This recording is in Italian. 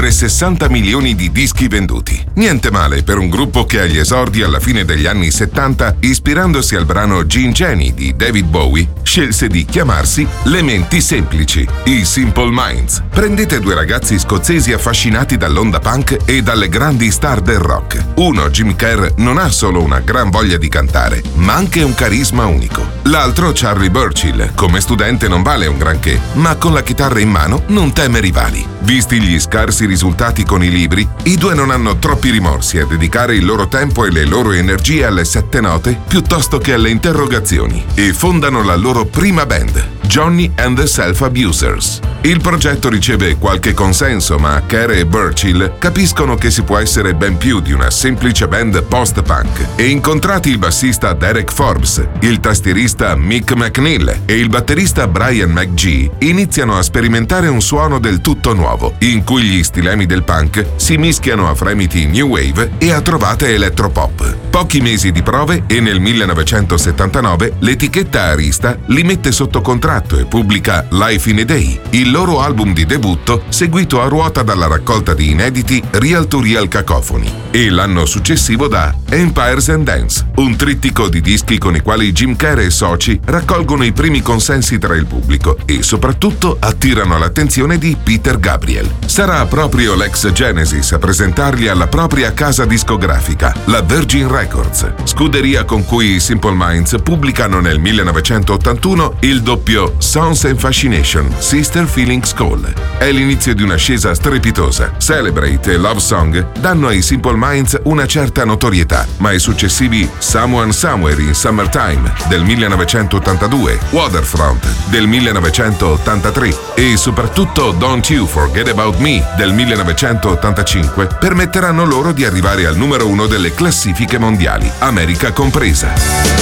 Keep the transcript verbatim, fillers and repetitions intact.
oltre sessanta milioni di dischi venduti. Niente male per un gruppo che agli esordi alla fine degli anni settanta, ispirandosi al brano Gin Jenny di David Bowie, scelse di chiamarsi Le Menti Semplici, i Simple Minds. Prendete due ragazzi scozzesi affascinati dall'onda punk e dalle grandi star del rock. Uno, Jim Kerr, non ha solo una gran voglia di cantare, ma anche un carisma unico. L'altro, Charlie Burchill, come studente non vale un granché, ma con la chitarra in mano non teme rivali. Visti gli scarsi risultati con i libri, i due non hanno troppi rimorsi a dedicare il loro tempo e le loro energie alle sette note piuttosto che alle interrogazioni, e fondano la loro prima band, Johnny and the Self-Abusers. Il progetto riceve qualche consenso, ma Kerr e Burchill capiscono che si può essere ben più di una semplice band post-punk, e incontrati il bassista Derek Forbes, il tastierista Mick McNeil e il batterista Brian McGee, iniziano a sperimentare un suono del tutto nuovo, in cui gli stilemi del punk si mischiano a fremiti new wave e a trovate elettropop. Pochi mesi di prove e nel millenovecentosettantanove l'etichetta Arista li mette sotto contratto e pubblica Life in a Day, il loro album di debutto seguito a ruota dalla raccolta di inediti Real to Real Cacophony, e l'anno successivo da Empires and Dance, un trittico di dischi con i quali Jim Kerr e soci raccolgono i primi consensi tra il pubblico e soprattutto attirano l'attenzione di Peter Gabriel. Sarà proprio l'ex Genesis a presentarli alla propria casa discografica, la Virgin Records, scuderia con cui i Simple Minds pubblicano nel millenovecentottantuno il doppio Sounds and Fascination, Sister Feelings Call. È l'inizio di un'ascesa strepitosa. Celebrate e Love Song danno ai Simple Minds una certa notorietà, ma i successivi Someone Somewhere in Summertime del millenovecentottantadue, Waterfront del millenovecentottantatré e soprattutto Don't You Forget About Me del millenovecentottantacinque permetteranno loro di arrivare al numero uno delle classifiche mondiali, America compresa.